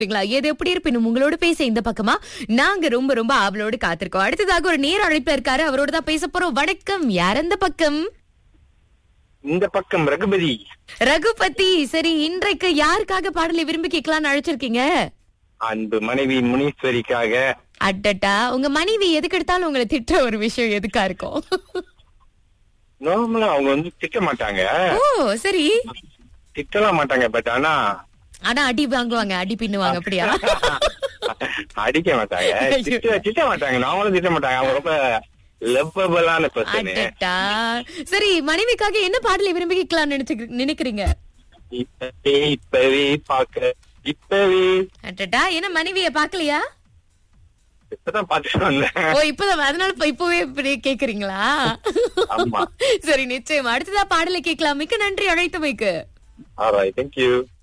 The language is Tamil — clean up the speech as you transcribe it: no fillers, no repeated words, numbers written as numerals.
சரிங்களா? எது எப்படி இருப்பினும் உங்களோட பேச இந்த பக்கமா நாங்க ரொம்ப ரொம்ப ஆவலோடு காத்திருக்கோம். அடுத்ததாக ஒரு நேர் அழைப்புல இருக்காரு, அவரோட தான் பேச போறோம். வணக்கம், யார் அந்த பக்கம்? இந்த பக்கம் ரகுபதி. ரகுபதி. சரி, இன்றைக்கு யாருக்காக பாடலை விரும்பி கேட்கலாம்னு அழைச்சிருக்கீங்க? அன்பு மனைவி முனீஸ்வரிக்காக. அட்டட்டா, உங்க மனைவி எதுக்கு எடுத்தாலும் உங்களை திட்டுற ஒரு விஷயம் எதுக்கா இருக்கும்? நார்மலா அவங்க திட்ட மாட்டாங்க. ஓ சரி. திட்டலாம் மாட்டாங்க, பட் ஆனா அடி வாங்குவாங்க, அடி பின்னுவாங்க, அப்படியா? அடிக்க மாட்டாங்க, திட்ட மாட்டாங்க, நாமளும் திட்ட மாட்டாங்க. அவங்க ரொம்ப லவ்வபிளான பர்சன். அட்டட்டா. சரி, மனைவிக்காக என்ன பாடலை விரும்பி கேட்கலாம்னு நினைக்கிறீங்க? இப்பவே பாக்க இப்பவே. அட்டட்டா, என்ன மனைவிய பாக்கலையா? இப்பதான் பாத்துட்டு வந்தேன். ஓ இப்பதான், அதனால இப்பவே இப்படி கேக்குறீங்களா? ஆமா. சரி, நிச்சயம் அடுத்ததா பாடலை கேட்கலாம். மிக்க நன்றி அழைத்தமைக்கு. Alright, thank you.